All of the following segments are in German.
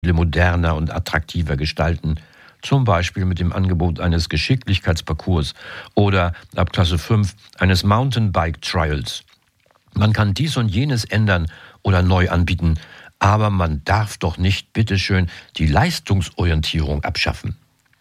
moderner und attraktiver gestalten, zum Beispiel mit dem Angebot eines Geschicklichkeitsparcours oder ab Klasse 5 eines Mountainbike-Trials. Man kann dies und jenes ändern oder neu anbieten, aber man darf doch nicht, bitteschön, die Leistungsorientierung abschaffen.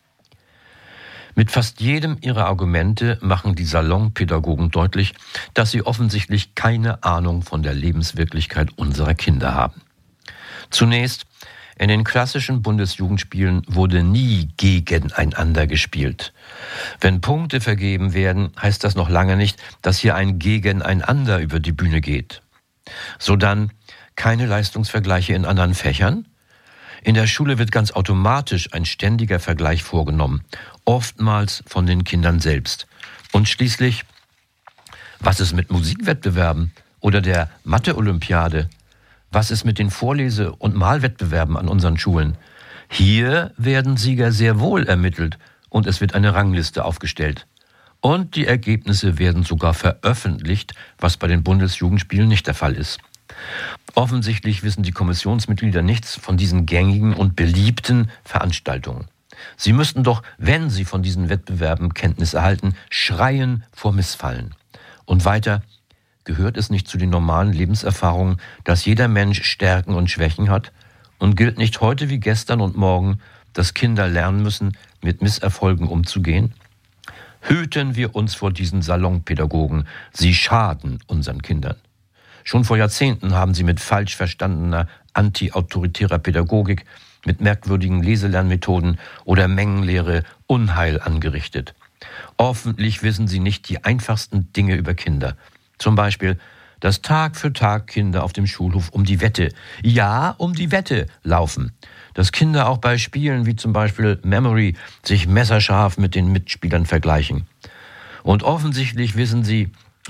Mit fast jedem ihrer Argumente machen die Salonpädagogen deutlich, dass sie offensichtlich keine Ahnung von der Lebenswirklichkeit unserer Kinder haben. Zunächst, in den klassischen Bundesjugendspielen wurde nie gegeneinander gespielt. Wenn Punkte vergeben werden, heißt das noch lange nicht, dass hier ein Gegeneinander über die Bühne geht. Sodann keine Leistungsvergleiche in anderen Fächern. In der Schule wird ganz automatisch ein ständiger Vergleich vorgenommen, oftmals von den Kindern selbst. Und schließlich, was ist mit Musikwettbewerben oder der Mathe-Olympiade? Was ist mit den Vorlese- und Malwettbewerben an unseren Schulen? Hier werden Sieger sehr wohl ermittelt und es wird eine Rangliste aufgestellt. Und die Ergebnisse werden sogar veröffentlicht, was bei den Bundesjugendspielen nicht der Fall ist. Offensichtlich wissen die Kommissionsmitglieder nichts von diesen gängigen und beliebten Veranstaltungen. Sie müssten doch, wenn sie von diesen Wettbewerben Kenntnis erhalten, schreien vor Missfallen. Und weiter, gehört es nicht zu den normalen Lebenserfahrungen, dass jeder Mensch Stärken und Schwächen hat? Und gilt nicht heute wie gestern und morgen, dass Kinder lernen müssen, mit Misserfolgen umzugehen? Hüten wir uns vor diesen Salonpädagogen. Sie schaden unseren Kindern. Schon vor Jahrzehnten haben sie mit falsch verstandener anti-autoritärer Pädagogik, mit merkwürdigen Leselernmethoden oder Mengenlehre Unheil angerichtet. Hoffentlich wissen sie nicht die einfachsten Dinge über Kinder. Zum Beispiel, dass Tag für Tag Kinder auf dem Schulhof um die Wette laufen. Dass Kinder auch bei Spielen wie zum Beispiel Memory sich messerscharf mit den Mitspielern vergleichen. Und offensichtlich wissen die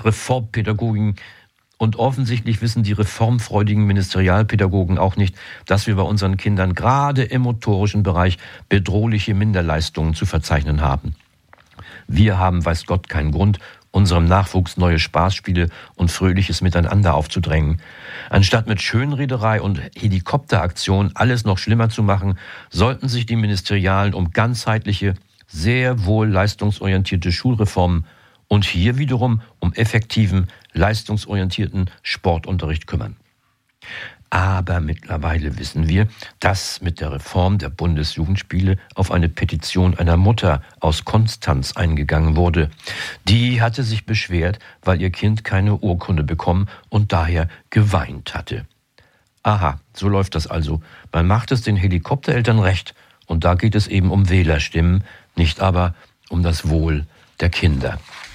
reformfreudigen Ministerialpädagogen auch nicht, dass wir bei unseren Kindern gerade im motorischen Bereich bedrohliche Minderleistungen zu verzeichnen haben. Wir haben, weiß Gott, keinen Grund, unserem Nachwuchs neue Spaßspiele und fröhliches Miteinander aufzudrängen. Anstatt mit Schönrederei und Helikopteraktion alles noch schlimmer zu machen, sollten sich die Ministerialen um ganzheitliche, sehr wohl leistungsorientierte Schulreformen und hier wiederum um effektiven, leistungsorientierten Sportunterricht kümmern. Aber mittlerweile wissen wir, dass mit der Reform der Bundesjugendspiele auf eine Petition einer Mutter aus Konstanz eingegangen wurde. Die hatte sich beschwert, weil ihr Kind keine Urkunde bekommen und daher geweint hatte. Aha, so läuft das also. Man macht es den Helikoptereltern recht und da geht es eben um Wählerstimmen, nicht aber um das Wohl der Kinder.